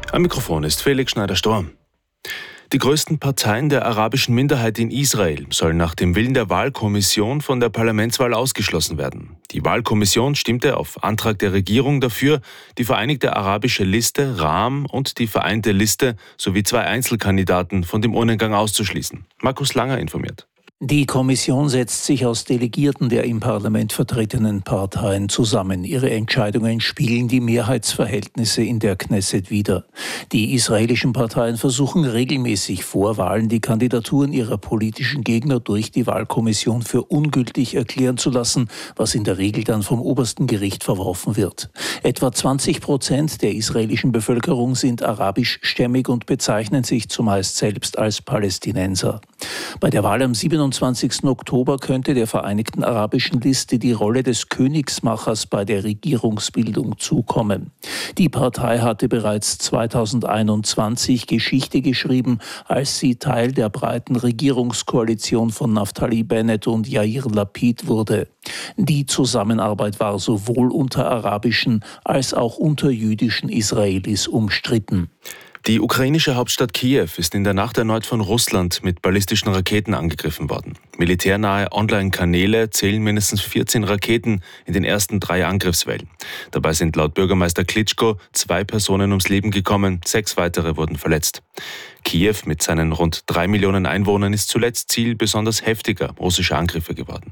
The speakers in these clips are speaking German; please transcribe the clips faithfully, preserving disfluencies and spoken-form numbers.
Am Mikrofon ist Felix Schneider-Storm. Die größten Parteien der arabischen Minderheit in Israel sollen nach dem Willen der Wahlkommission von der Parlamentswahl ausgeschlossen werden. Die Wahlkommission stimmte auf Antrag der Regierung dafür, die Vereinigte Arabische Liste, Ram, und die Vereinte Liste sowie zwei Einzelkandidaten von dem Urnengang auszuschließen. Markus Langer informiert. Die Kommission setzt sich aus Delegierten der im Parlament vertretenen Parteien zusammen. Ihre Entscheidungen spiegeln die Mehrheitsverhältnisse in der Knesset wider. Die israelischen Parteien versuchen regelmäßig vor Wahlen die Kandidaturen ihrer politischen Gegner durch die Wahlkommission für ungültig erklären zu lassen, was in der Regel dann vom obersten Gericht verworfen wird. Etwa zwanzig Prozent der israelischen Bevölkerung sind arabischstämmig und bezeichnen sich zumeist selbst als Palästinenser. Bei der Wahl am siebenundzwanzigsten Oktober könnte der Vereinigten Arabischen Liste die Rolle des Königsmachers bei der Regierungsbildung zukommen. Die Partei hatte bereits zweitausendeinundzwanzig Geschichte geschrieben, als sie Teil der breiten Regierungskoalition von Naftali Bennett und Yair Lapid wurde. Die Zusammenarbeit war sowohl unter arabischen als auch unter jüdischen Israelis umstritten. Die ukrainische Hauptstadt Kiew ist in der Nacht erneut von Russland mit ballistischen Raketen angegriffen worden. Militärnahe Online-Kanäle zählen mindestens vierzehn Raketen in den ersten drei Angriffswellen. Dabei sind laut Bürgermeister Klitschko zwei Personen ums Leben gekommen, sechs weitere wurden verletzt. Kiew mit seinen rund drei Millionen Einwohnern ist zuletzt Ziel besonders heftiger russischer Angriffe geworden.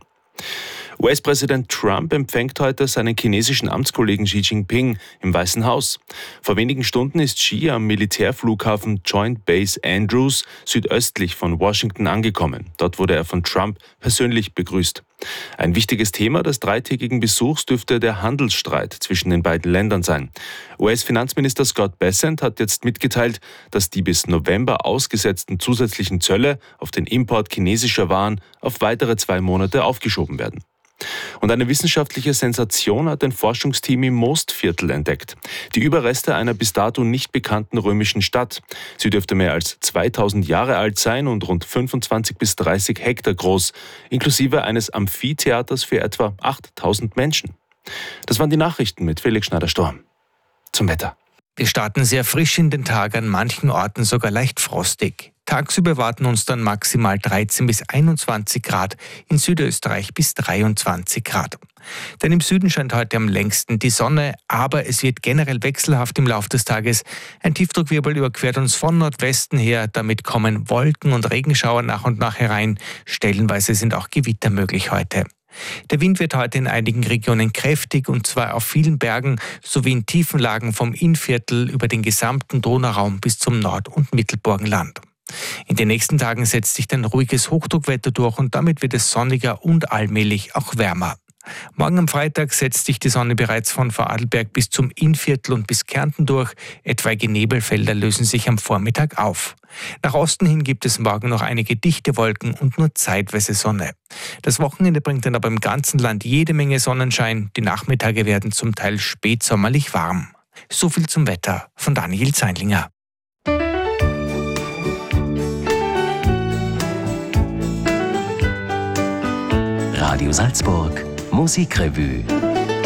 U S-Präsident Trump empfängt heute seinen chinesischen Amtskollegen Xi Jinping im Weißen Haus. Vor wenigen Stunden ist Xi am Militärflughafen Joint Base Andrews südöstlich von Washington angekommen. Dort wurde er von Trump persönlich begrüßt. Ein wichtiges Thema des dreitägigen Besuchs dürfte der Handelsstreit zwischen den beiden Ländern sein. U S-Finanzminister Scott Bessent hat jetzt mitgeteilt, dass die bis November ausgesetzten zusätzlichen Zölle auf den Import chinesischer Waren auf weitere zwei Monate aufgeschoben werden. Und eine wissenschaftliche Sensation hat ein Forschungsteam im Mostviertel entdeckt. Die Überreste einer bis dato nicht bekannten römischen Stadt. Sie dürfte mehr als zweitausend Jahre alt sein und rund fünfundzwanzig bis dreißig Hektar groß, inklusive eines Amphitheaters für etwa achttausend Menschen. Das waren die Nachrichten mit Felix Schneider-Storm. Zum Wetter. Wir starten sehr frisch in den Tag, an manchen Orten sogar leicht frostig. Tagsüber warten uns dann maximal dreizehn bis einundzwanzig Grad, in Südösterreich bis dreiundzwanzig Grad. Denn im Süden scheint heute am längsten die Sonne, aber es wird generell wechselhaft im Laufe des Tages. Ein Tiefdruckwirbel überquert uns von Nordwesten her, damit kommen Wolken und Regenschauer nach und nach herein. Stellenweise sind auch Gewitter möglich heute. Der Wind wird heute in einigen Regionen kräftig, und zwar auf vielen Bergen sowie in tiefen Lagen vom Innviertel über den gesamten Donauraum bis zum Nord- und Mittelburgenland. In den nächsten Tagen setzt sich ein ruhiges Hochdruckwetter durch und damit wird es sonniger und allmählich auch wärmer. Morgen am Freitag setzt sich die Sonne bereits von Vorarlberg bis zum Innviertel und bis Kärnten durch. Etwaige Nebelfelder lösen sich am Vormittag auf. Nach Osten hin gibt es morgen noch einige dichte Wolken und nur zeitweise Sonne. Das Wochenende bringt dann aber im ganzen Land jede Menge Sonnenschein. Die Nachmittage werden zum Teil spätsommerlich warm. So viel zum Wetter von Daniel Zeinlinger. Radio Salzburg Musikrevue.